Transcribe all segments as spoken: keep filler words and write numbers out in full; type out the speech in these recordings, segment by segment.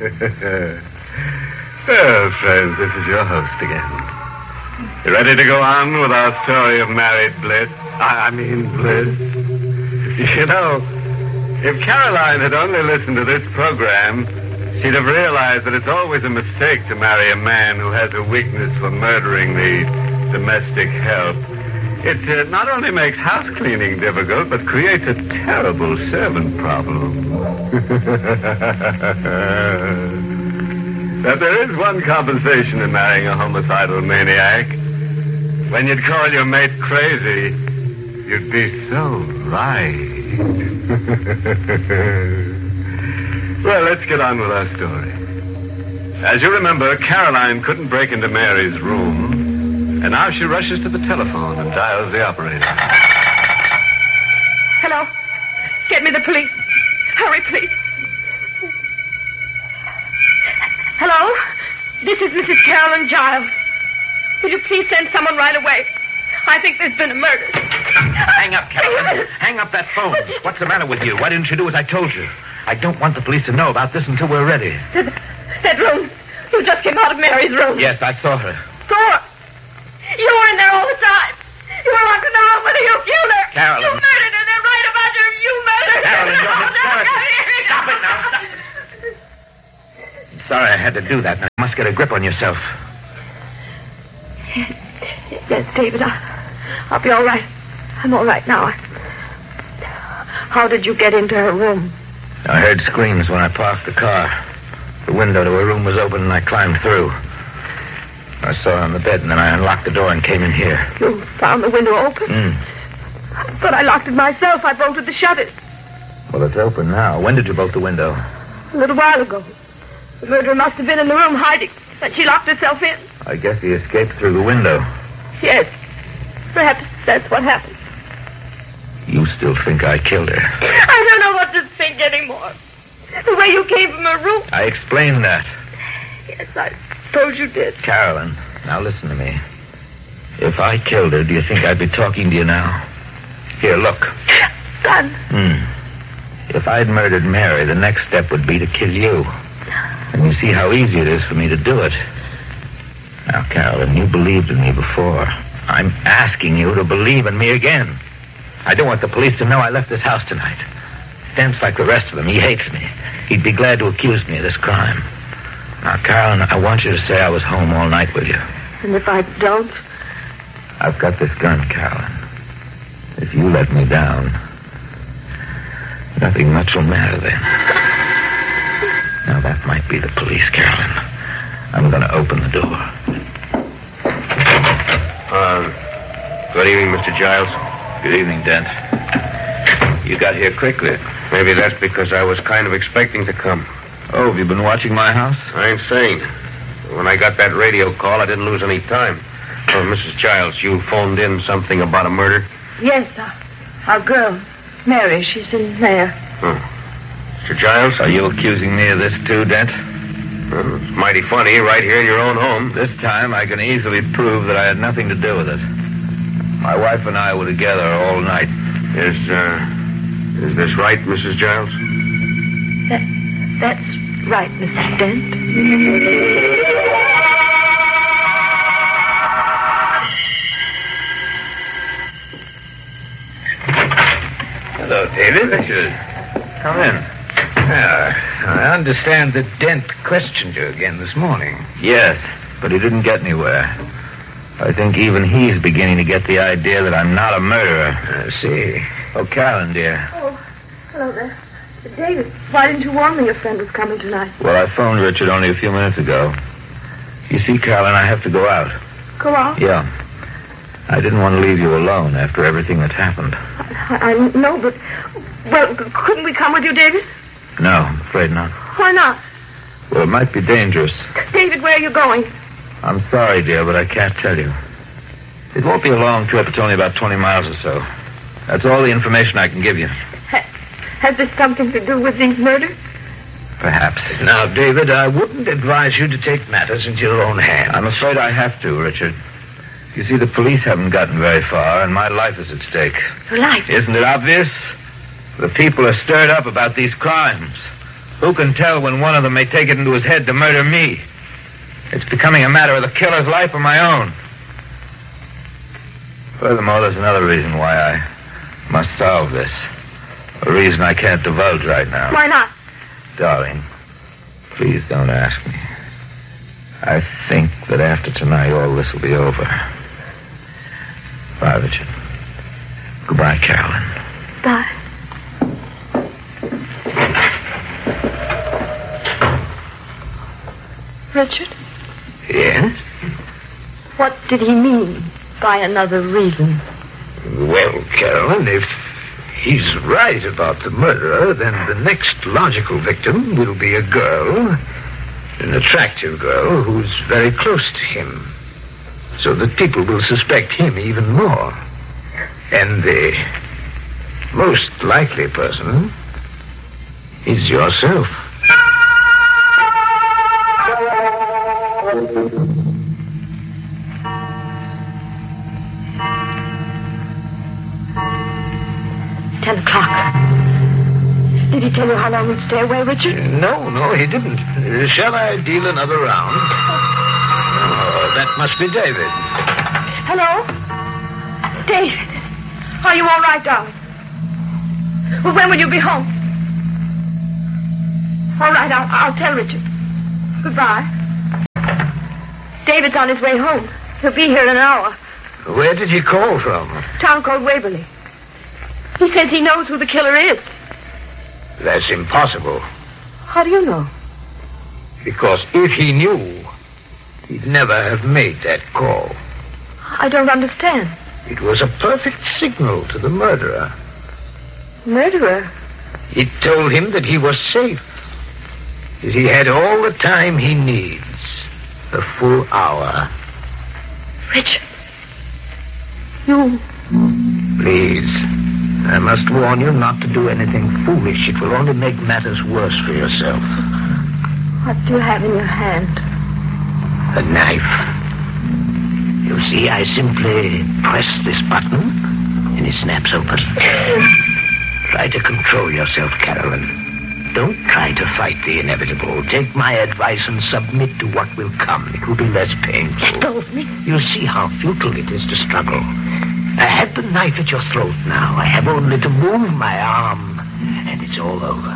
Well, friends, this is your host again. You ready to go on with our story of married bliss? I, I mean bliss. You know, if Caroline had only listened to this program, she'd have realized that it's always a mistake to marry a man who has a weakness for murdering the domestic help. It uh, not only makes house cleaning difficult, but creates a terrible servant problem. But there is one compensation in marrying a homicidal maniac. When you'd call your mate crazy, you'd be so right. Well, let's get on with our story. As you remember, Caroline couldn't break into Mary's room. And now she rushes to the telephone and dials the operator. Hello. Get me the police. Hurry, please. Hello? This is Missus Carolyn Giles. Will you please send someone right away? I think there's been a murder. Hang up, Carolyn. Hang up that phone. What's the matter with you? Why didn't you do as I told you? I don't want the police to know about this until we're ready. That, that room. You just came out of Mary's room. Yes, I saw her. Saw her? You were in there all the time. You were locked in the room with her. You killed her. Carolyn. You murdered her. They're right about you. You murdered her. Carolyn, you're no, hysterical. no, no, Stop it now. Stop. Sorry I had to do that. Now you must get a grip on yourself. Yes, David, I'll, I'll be all right. I'm all right now. How did you get into her room? I heard screams when I parked the car. The window to her room was open and I climbed through. I saw her on the bed and then I unlocked the door and came in here. You found the window open? Mm. But I locked it myself. I bolted the shutters. Well, it's open now. When did you bolt the window? A little while ago. The murderer must have been in the room hiding. And she locked herself in. I guess he escaped through the window. Yes. Perhaps that's what happened. You still think I killed her? I don't know what to think anymore. The way you came from her room. I explained that. Yes, I suppose you did. Carolyn, now listen to me. If I killed her, do you think I'd be talking to you now? Here, look. Gun. Hmm. If I'd murdered Mary, the next step would be to kill you. And you see how easy it is for me to do it. Now, Carolyn, you believed in me before. I'm asking you to believe in me again. I don't want the police to know I left this house tonight. Dent's like the rest of them. He hates me. He'd be glad to accuse me of this crime. Now, Carolyn, I want you to say I was home all night with you. And if I don't? I've got this gun, Carolyn. If you let me down, nothing much will matter then. Now, that might be the police, Carolyn. I'm going to open the door. Uh, good evening, Mister Giles. Good evening, Dent. You got here quickly. Maybe that's because I was kind of expecting to come. Oh, have you been watching my house? I ain't saying. When I got that radio call, I didn't lose any time. Oh, Missus Giles, you phoned in something about a murder? Yes, uh, our girl, Mary, she's in there. Oh. Mister Giles? Are you accusing me of this too, Dent? Well, it's mighty funny, right here in your own home. This time I can easily prove that I had nothing to do with it. My wife and I were together all night. Is, uh, is this right, Missus Giles? That, that's right, Missus Dent. Hello, David. Richard. Come in. Uh, I understand that Dent questioned you again this morning. Yes, but he didn't get anywhere. I think even he's beginning to get the idea that I'm not a murderer. I see. Oh, Carolyn, dear. Oh, hello there. David, why didn't you warn me your friend was coming tonight? Well, I phoned Richard only a few minutes ago. You see, Carolyn, I have to go out. Go out? Yeah. I didn't want to leave you alone after everything that's happened. I, I know, but... Well, couldn't we come with you, David? No, I'm afraid not. Why not? Well, it might be dangerous. David, where are you going? I'm sorry, dear, but I can't tell you. It won't be a long trip. It's only about twenty miles or so. That's all the information I can give you. Ha- has this something to do with these murders? Perhaps. Now, David, I wouldn't advise you to take matters into your own hands. I'm afraid I have to, Richard. You see, the police haven't gotten very far, and my life is at stake. Your life? Isn't it obvious? The people are stirred up about these crimes. Who can tell when one of them may take it into his head to murder me? It's becoming a matter of the killer's life or my own. Furthermore, there's another reason why I must solve this. A reason I can't divulge right now. Why not? Darling, please don't ask me. I think that after tonight, all this will be over. Bye, Richard. Goodbye, Carolyn. Bye. Richard? Yes? What did he mean by another reason? Well, Carolyn, if he's right about the murderer, then the next logical victim will be a girl, an attractive girl who's very close to him. So that people will suspect him even more. And the most likely person is yourself. Ten o'clock. Did he tell you how long we'd stay away, Richard? No, no, he didn't. Uh, shall I deal another round? Oh, that must be David. Hello? David. Are you all right, darling? Well, when will you be home? All right, I'll, I'll tell Richard. Goodbye. David's on his way home. He'll be here in an hour. Where did he call from? A town called Waverly. He says he knows who the killer is. That's impossible. How do you know? Because if he knew, he'd never have made that call. I don't understand. It was a perfect signal to the murderer. Murderer? It told him that he was safe. That he had all the time he needs. A full hour. Richard. You... Please. I must warn you not to do anything foolish. It will only make matters worse for yourself. What do you have in your hand? A knife. You see, I simply press this button, and it snaps open. Try to control yourself, Carolyn. Don't try to fight the inevitable. Take my advice and submit to what will come. It will be less painful. Let go of me. You see how futile it is to struggle. I have the knife at your throat now. I have only to move my arm, and it's all over.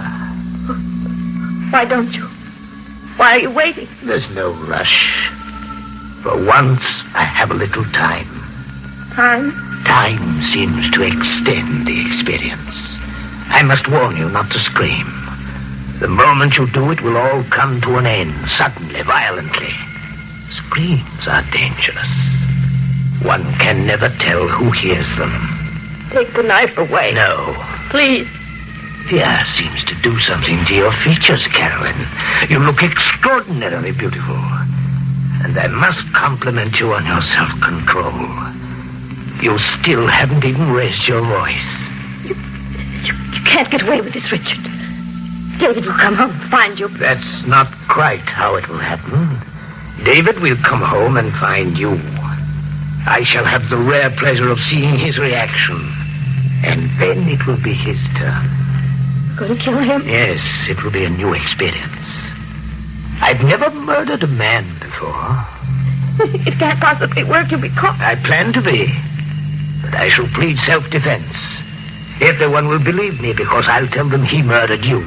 Why don't you? Why are you waiting? There's no rush. For once, I have a little time. Time? Time seems to extend the experience. I must warn you not to scream. The moment you do, it will all come to an end, suddenly, violently. Screams are dangerous. One can never tell who hears them. Take the knife away. No. Please. Fear seems to do something to your features, Carolyn. You look extraordinarily beautiful. And I must compliment you on your self-control. You still haven't even raised your voice. You, you, you can't get away with this, Richard. David will come home and find you. That's not quite how it will happen. David will come home and find you. I shall have the rare pleasure of seeing his reaction. And then it will be his turn. Going to kill him? Yes, it will be a new experience. I've never murdered a man before. It can't possibly work. You'll be caught. I plan to be. But I shall plead self-defense. Everyone will believe me because I'll tell them he murdered you.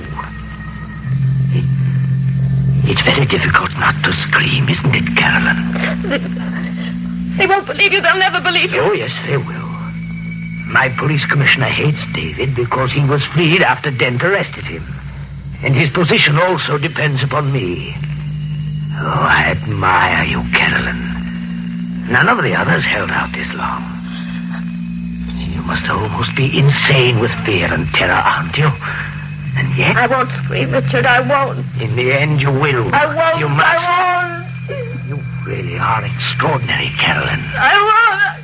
It, it's very difficult not to scream, isn't it, Carolyn? They won't believe you. They'll never believe you. Oh, yes, they will. My police commissioner hates David because he was freed after Dent arrested him. And his position also depends upon me. Oh, I admire you, Carolyn. None of the others held out this long. You must almost be insane with fear and terror, aren't you? And yet... I won't scream, Richard. I won't. In the end, you will. I won't. You must. I won't. You really are extraordinary, Carolyn. I won't.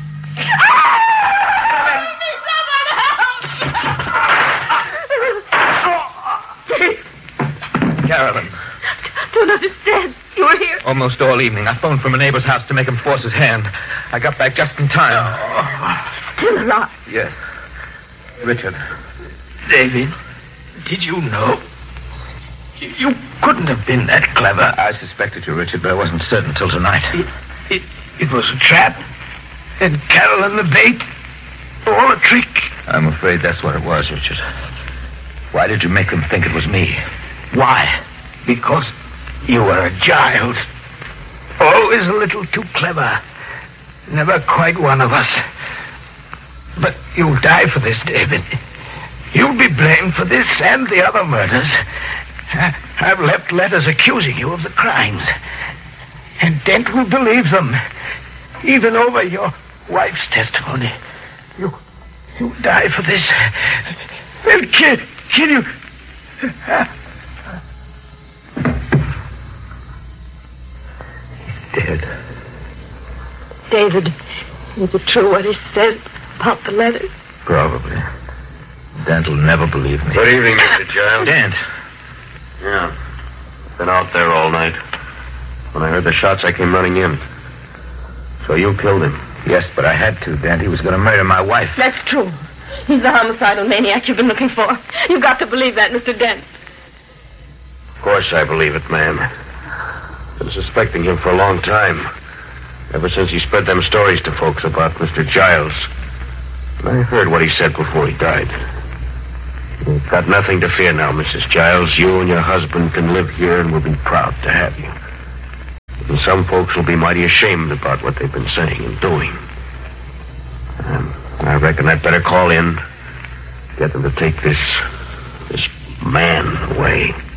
Carolyn. Don't understand. You were here. Almost all evening. I phoned from a neighbor's house to make him force his hand. I got back just in time. Still alive. Yes. Richard. David, did you know? You couldn't have been that clever. I suspected you, Richard, but I wasn't certain until tonight. It, it, it was a trap. And Carol and the bait. All a trick. I'm afraid that's what it was, Richard. Why did you make them think it was me? Why? Because you were a Giles. Always a little too clever. Never quite one of us. But you'll die for this, David. You'll be blamed for this and the other murders. I've left letters accusing you of the crimes. And Dent will believe them. Even over your wife's testimony. You... You'll die for this. They'll kill, kill you. He's dead. David, is it true what he said about the letters? Probably. Dent will never believe me. Good evening, Mister Giles. Dent. Yeah. Been out there all night. When I heard the shots, I came running in. So you killed him? Yes, but I had to, Dent. He was going to murder my wife. That's true. He's the homicidal maniac you've been looking for. You've got to believe that, Mister Dent. Of course I believe it, ma'am. I've been suspecting him for a long time. Ever since he spread them stories to folks about Mister Giles. And I heard what he said before he died. You've got nothing to fear now, Missus Giles. You and your husband can live here, and we'll be proud to have you. And some folks will be mighty ashamed about what they've been saying and doing. Um, I reckon I'd better call in, get them to take this, this man away.